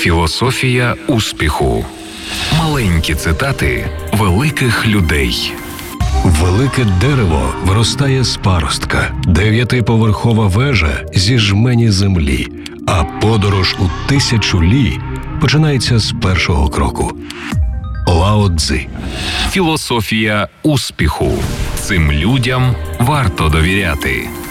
Філософія успіху. Маленькі цитати великих людей. Велике дерево виростає з паростка, 9-поверхова вежа зі жмені землі, а подорож у 1000 лі починається з першого кроку. Лао Цзи. Філософія успіху. Цим людям варто довіряти.